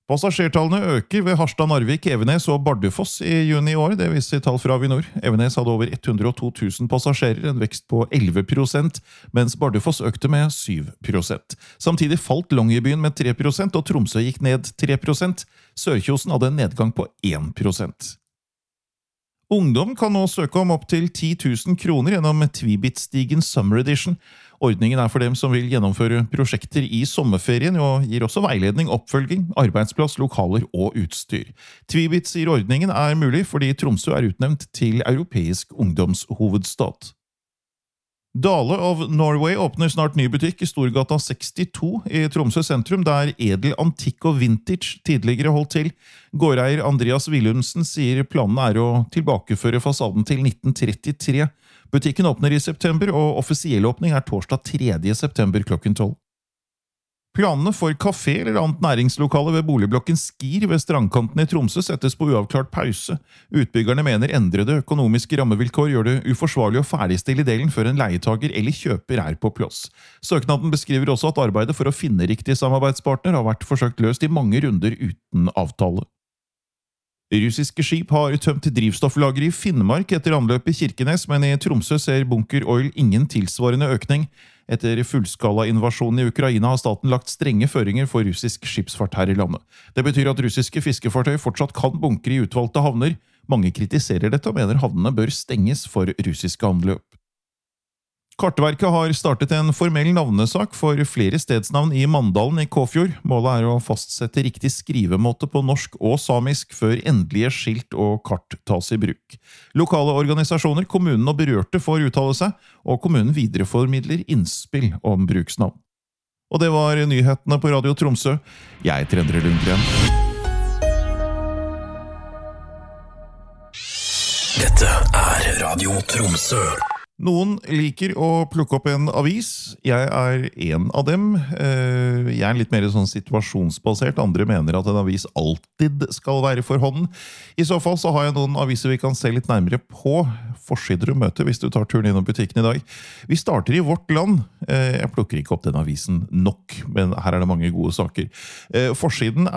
Passasjertallene øker ved Harstad, Narvik, Evenes og Bardufoss i juni i år. Det viser tall fra Avinor. Evenes hadde over 102 000 passasjerer, en vekst på 11%, mens Bardufoss økte med 7%. Samtidig falt Longyearbyen med 3%, og Tromsø gikk ned 3%. Sørkjosen hadde en nedgang på 1%. Ungdom kan nå søke om opp til 10 000 kroner gjennom Tvibit-stigen Summer Edition. Ordningen for dem som vil gjennomføre prosjekter i sommerferien, og gir også veiledning, oppfølging, arbeidsplass, lokaler og utstyr. Tvibit sier ordningen mulig fordi Tromsø utnevnt til europeisk ungdomshovedstad. Dale of Norway åpner snart ny butikk i Storgata 62 i Tromsø sentrum, der edel antikk og vintage tidligere holdt til. Gårdeier Andreas Willumsen sier planen å tilbakeføre fasaden til 1933. Butikken åpner i september, og offisiell åpning torsdag 3. september klokken 12. Planene for kafé eller annet næringslokale ved boligblokken Skir ved strandkanten i Tromsø settes på uavklart pause. Utbyggerne mener endrede økonomiske rammevilkår gjør det uforsvarlig å ferdigstille delen før en leietager eller kjøper på plass. Søknaden beskriver også at arbeidet for å finne riktig samarbeidspartner har vært forsøkt løst i mange runder uten avtale. Russiske skip har tømt drivstofflager i Finnmark etter anløp i Kirkenes, men i Tromsø ser Bunker Oil ingen tilsvarende økning. Etter fullskala-invasjonen i Ukraina har staten lagt strenge føringer for russisk skipsfart her i landet. Det betyr at russiske fiskefartøy fortsatt kan bunkre i utvalgte havner. Mange kritiserer dette og mener havnene bør stenges for russiske anløp. Kartverket har startet en formell navnesak for flere stedsnavn i Mandalen i Kåfjord. Målet å fastsette riktig skrivemåte på norsk og samisk før endelige skilt og kart tas i bruk. Lokale organisasjoner, kommunen og berørte får uttale seg, og kommunen videreformidler innspill om bruksnavn. Og det var nyhetene på Radio Tromsø. Jeg heter Endre Lundgren. Dette Radio Tromsø. Noen liker å plukke opp en avis. Jeg en av dem. Jeg litt mer sånn situasjonsbasert. Andre mener at en avis alltid skal være for hånden. I så fall så har jeg noen aviser vi kan se litt nærmere på. Forsider og møte hvis du tar turen innom butikken i dag. Vi starter i Vårt Land. Jeg plukker ikke opp den avisen nok, men her det mange gode saker. Forsiden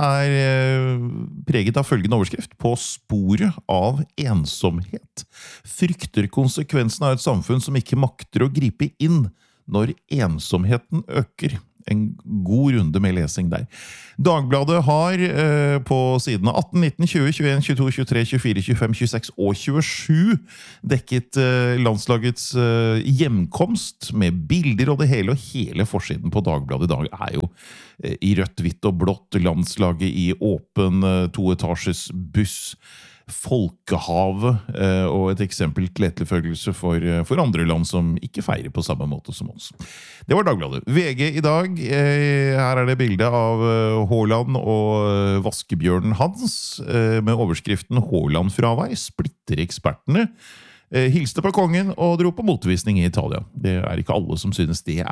preget av følgende overskrift: På sporet av ensomhet. Frykter konsekvensen av et samfunn som ikke makter å gripe inn når ensomheten øker. En god runde med lesing der. Dagbladet har på sidene 18, 19, 20, 21, 22, 23, 24, 25, 26 og 27 dekket landslagets hjemkomst med bilder og det hele, og hele forsiden på Dagbladet i dag jo i rødt, hvitt og blått. Landslaget i åpen toetasjes buss. Folkehavet og et eksempel til etterfølgelse for andre land som ikke feirer på samme måte som oss. Det var Dagbladet. VG i dag, her det bildet av Haaland og vaskebjørnen hans, med overskriften Haaland-fravær splitter ekspertene. Hilste på kongen og dro på motvisning i Italia. Det ikke alle som synes det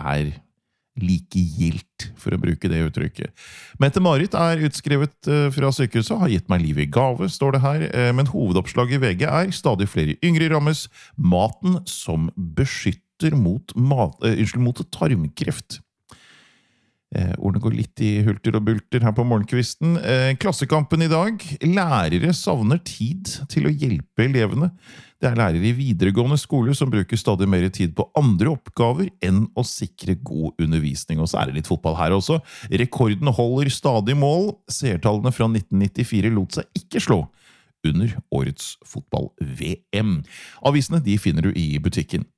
likegildt, for å bruke det uttrykket. Mette-Marit utskrevet fra sykehuset, har gitt meg liv i gave, står det her, men hovedoppslaget i VG stadig flere yngre rammes, maten som beskytter mot tarmkreft. Ordene går litt i hulter og bulter her på morgenkvisten. Klassekampen i dag. Lærere savner tid til å hjelpe elevene. Det lærere i videregående skole som bruker stadig mer tid på andre oppgaver enn å sikre god undervisning. Og så det litt fotball her også. Rekorden holder stadig mål. Seertallene fra 1994 lot seg ikke slå under årets fotball-VM. Avisene finner du i butikken.